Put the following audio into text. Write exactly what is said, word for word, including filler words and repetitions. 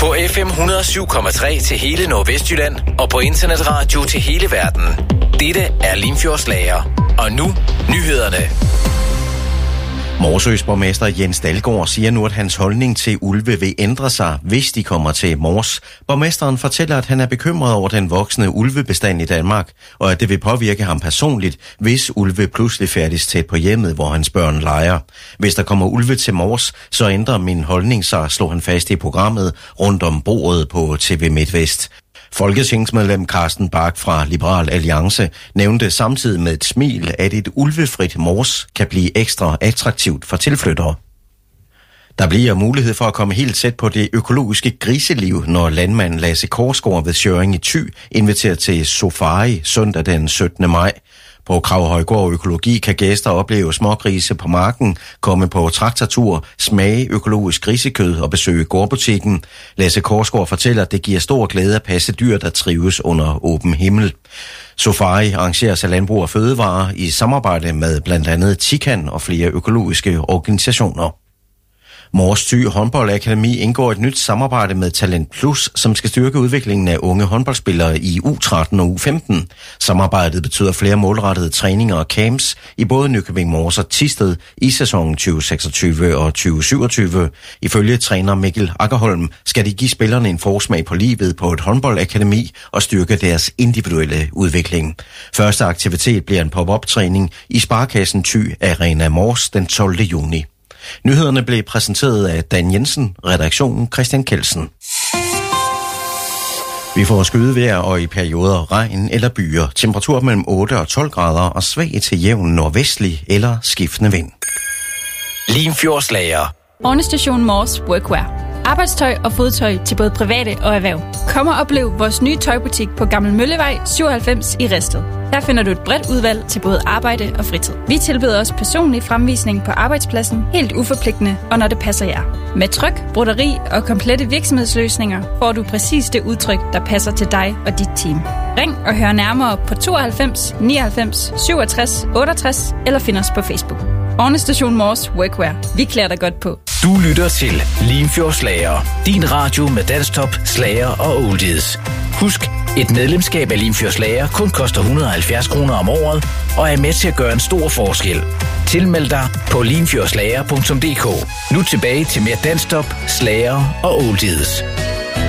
På F M et hundrede og syv komma tre til hele Nordvestjylland og på internetradio til hele verden. Dette er Limfjordsslager. Og nu nyhederne. Morsøs borgmester Jens Dalgaard siger nu, at hans holdning til ulve vil ændre sig, hvis de kommer til Mors. Borgmesteren fortæller, at han er bekymret over den voksende ulvebestand i Danmark, og at det vil påvirke ham personligt, hvis ulve pludselig færdes tæt på hjemmet, hvor hans børn leger. Hvis der kommer ulve til Mors, så ændrer min holdning sig, slog han fast i programmet rundt om bordet på T V MidtVest. Folketingsmedlem Carsten Bach fra Liberal Alliance nævnte samtidig med et smil, at et ulvefrit Mors kan blive ekstra attraktivt for tilflyttere. Der bliver mulighed for at komme helt tæt på det økologiske griseliv, når landmanden Lasse Korsgaard ved Sjøring i Thy inviterer til safari søndag den syttende maj. På Kravhøjgård Økologi kan gæster opleve smågrise på marken, komme på traktortur, smage økologisk grisekød og besøge gårdbutikken. Lasse Korsgaard fortæller, at det giver stor glæde at passe dyr, der trives under åben himmel. Safari arrangeres af Landbrug og Fødevare i samarbejde med blandt andet Tican og flere økologiske organisationer. Mors Thy Håndboldakademi indgår et nyt samarbejde med Talent Plus, som skal styrke udviklingen af unge håndboldspillere i U tretten og U femten. Samarbejdet betyder flere målrettede træninger og camps i både Nykøbing Mors og Thisted i sæsonen tyve seksogtyve og tyve syvogtyve. Ifølge træner Mikkel Akkerholm skal de give spillerne en forsmag på livet på et håndboldakademi og styrke deres individuelle udvikling. Første aktivitet bliver en pop-up-træning i Sparkassen Thy Arena Mors den tolvte juni. Nyhederne blev præsenteret af Dan Jensen, redaktionen Christian Kelsen. Vi får skydevejr og i perioder regn eller byer. Temperatur mellem otte og tolv grader og svag til jævn nordvestlig eller skiftende vind. Limfjordsslager. Ornestation Mors Workwear. Arbejdstøj og fodtøj til både private og erhverv. Kom og oplev vores nye tøjbutik på Gammel Møllevej syvoghalvfems i Risted. Her finder du et bredt udvalg til både arbejde og fritid. Vi tilbyder også personlig fremvisning på arbejdspladsen, helt uforpligtende og når det passer jer. Med tryk, broderi og komplette virksomhedsløsninger får du præcis det udtryk, der passer til dig og dit team. Ring og hør nærmere på tooghalvfems nioghalvfems syvogtres otteogtres eller find os på Facebook. Ornestation Mors Workwear. Vi klæder dig godt på. Du lytter til Limfjordsslager. Din radio med dansktop, slager og oldies. Husk, et medlemskab af Limfjordsslager kun koster et hundrede og halvfjerds kroner om året og er med til at gøre en stor forskel. Tilmeld dig på limfjordslager punktum d k. Nu tilbage til mere dansktop, slager og oldies.